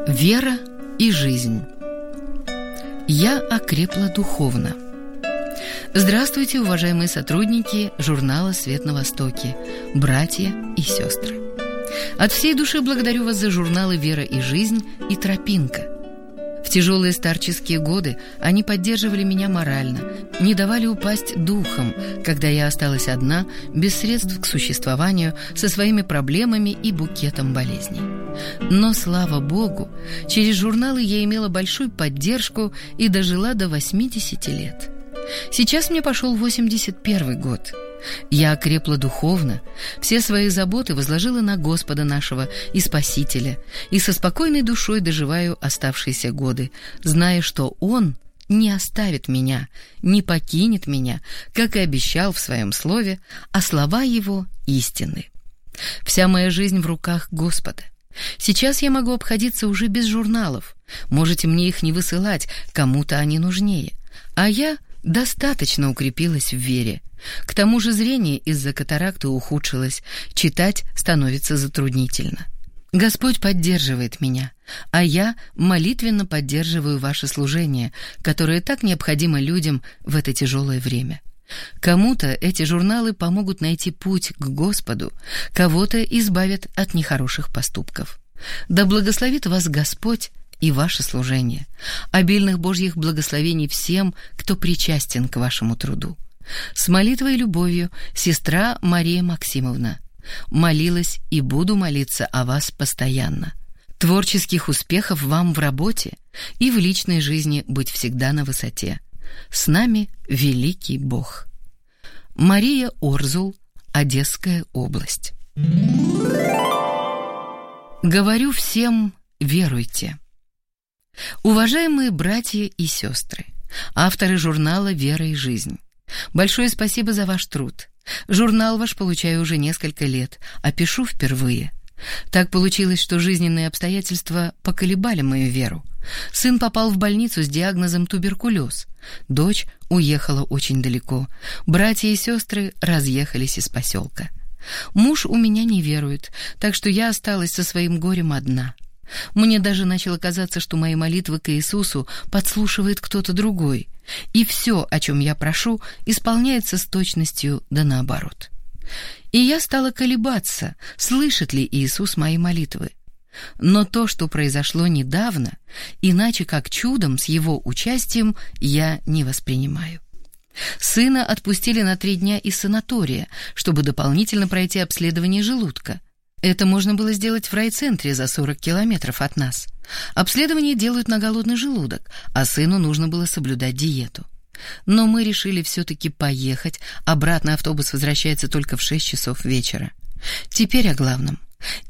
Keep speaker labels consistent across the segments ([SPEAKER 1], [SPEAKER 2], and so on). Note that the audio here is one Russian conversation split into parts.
[SPEAKER 1] Вера и жизнь. Я окрепла духовно. Здравствуйте, уважаемые сотрудники журнала «Свет на Востоке», братья и сестры. От всей души благодарю вас за журналы «Вера и жизнь» и «Тропинка». В тяжелые старческие годы они поддерживали меня морально, не давали упасть духом, когда я осталась одна, без средств к существованию, со своими проблемами и букетом болезней. Но, слава Богу, через журналы я имела большую поддержку и дожила до 80 лет. Сейчас мне пошел 81 год. Я окрепла духовно, все свои заботы возложила на Господа нашего и Спасителя, и со спокойной душой доживаю оставшиеся годы, зная, что Он не оставит меня, не покинет меня, как и обещал в Своем Слове, а слова Его истинны. Вся моя жизнь в руках Господа. Сейчас я могу обходиться уже без журналов. Можете мне их не высылать, кому-то они нужнее. А я достаточно укрепилась в вере. К тому же зрение из-за катаракты ухудшилось, читать становится затруднительно. Господь поддерживает меня, а я молитвенно поддерживаю ваше служение, которое так необходимо людям в это тяжелое время. Кому-то эти журналы помогут найти путь к Господу, кого-то избавят от нехороших поступков. Да благословит вас Господь и ваше служение. Обильных Божьих благословений всем, кто причастен к вашему труду. С молитвой и любовью, сестра Мария Максимовна. Молилась и буду молиться о вас постоянно. Творческих успехов вам в работе и в личной жизни быть всегда на высоте. С нами великий Бог. Мария Орзул, Одесская область. Говорю всем: веруйте. Уважаемые братья и сестры, авторы журнала «Вера и жизнь», большое спасибо за ваш труд. Журнал ваш получаю уже несколько лет, а пишу впервые. Так получилось, что жизненные обстоятельства поколебали мою веру. Сын попал в больницу с диагнозом туберкулез. Дочь уехала очень далеко. Братья и сестры разъехались из поселка. Муж у меня не верует, так что я осталась со своим горем одна. Мне даже начало казаться, что мои молитвы к Иисусу подслушивает кто-то другой, и все, о чем я прошу, исполняется с точностью да наоборот. И я стала колебаться, слышит ли Иисус мои молитвы. Но то, что произошло недавно, иначе как чудом с его участием, я не воспринимаю. Сына отпустили на 3 дня из санатория, чтобы дополнительно пройти обследование желудка. Это можно было сделать в райцентре за 40 километров от нас. Обследование делают на голодный желудок, а сыну нужно было соблюдать диету. Но мы решили все-таки поехать, обратно автобус возвращается только в 6 часов вечера. Теперь о главном.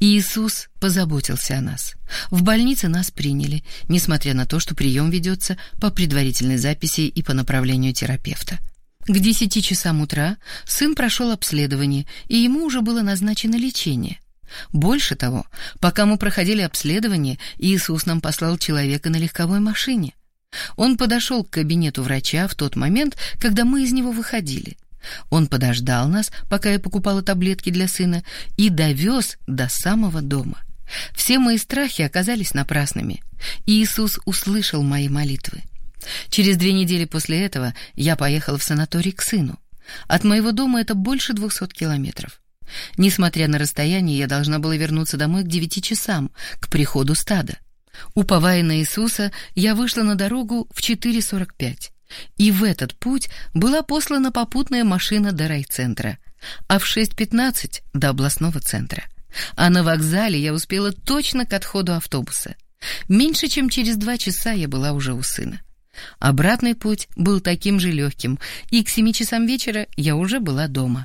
[SPEAKER 1] Иисус позаботился о нас. В больнице нас приняли, несмотря на то, что прием ведется по предварительной записи и по направлению терапевта. К 10 часам утра сын прошел обследование, и ему уже было назначено лечение. Больше того, пока мы проходили обследование, Иисус нам послал человека на легковой машине. Он подошел к кабинету врача в тот момент, когда мы из него выходили. Он подождал нас, пока я покупала таблетки для сына, и довез до самого дома. Все мои страхи оказались напрасными. Иисус услышал мои молитвы. Через 2 недели после этого я поехала в санаторий к сыну. От моего дома это больше 200 километров. Несмотря на расстояние, я должна была вернуться домой к 9 часам, к приходу стада. Уповая на Иисуса, я вышла на дорогу в 4:45. И в этот путь была послана попутная машина до райцентра, а в 6:15 до областного центра. А на вокзале я успела точно к отходу автобуса. Меньше чем через 2 часа я была уже у сына. Обратный путь был таким же легким, и к 7 часам вечера я уже была дома.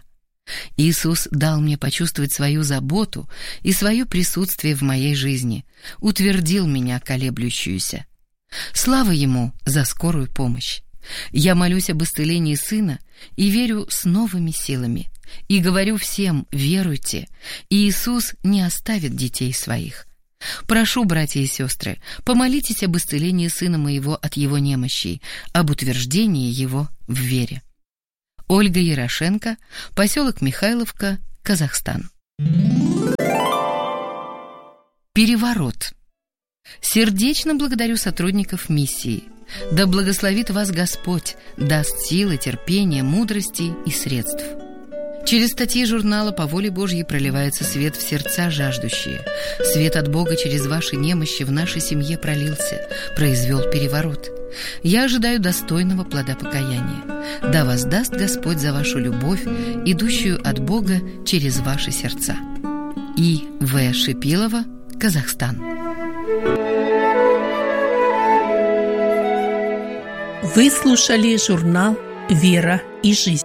[SPEAKER 1] Иисус дал мне почувствовать свою заботу и свое присутствие в моей жизни, утвердил меня колеблющуюся. Слава Ему за скорую помощь. Я молюсь об исцелении сына и верю с новыми силами. И говорю всем: веруйте, Иисус не оставит детей своих. Прошу, братья и сестры, помолитесь об исцелении сына моего от его немощей, об утверждении его в вере. Ольга Ярошенко, поселок Михайловка, Казахстан. Переворот. Сердечно благодарю сотрудников миссии. Да благословит вас Господь, даст силы, терпения, мудрости и средств. Через статьи журнала «По воле Божьей» проливается свет в сердца жаждущие. Свет от Бога через ваши немощи в нашей семье пролился, произвел переворот. Я ожидаю достойного плода покаяния. Да воздаст Господь за вашу любовь, идущую от Бога через ваши сердца. И. В. Шипилова, Казахстан.
[SPEAKER 2] Вы слушали журнал «Вера и жизнь».